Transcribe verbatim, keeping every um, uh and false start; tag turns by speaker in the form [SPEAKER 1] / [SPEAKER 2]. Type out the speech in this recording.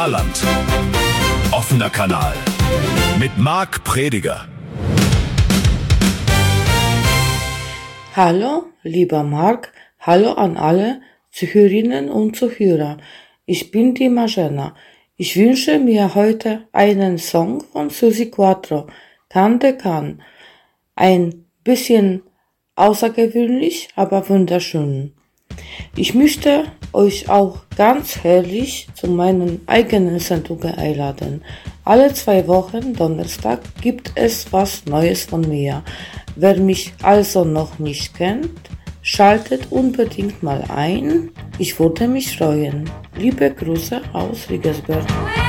[SPEAKER 1] Saarland. Offener Kanal mit Marc Prediger.
[SPEAKER 2] Hallo, lieber Marc, hallo an alle Zuhörerinnen und Zuhörer. Ich bin die Magena. Ich wünsche mir heute einen Song von Suzi Quatro, Can de Can. Ein bisschen außergewöhnlich, aber wunderschön. Ich möchte euch auch ganz herzlich zu meinen eigenen Sendungen einladen. Alle zwei Wochen, Donnerstag, gibt es was Neues von mir. Wer mich also noch nicht kennt, schaltet unbedingt mal ein. Ich würde mich freuen. Liebe Grüße aus Riggersberg.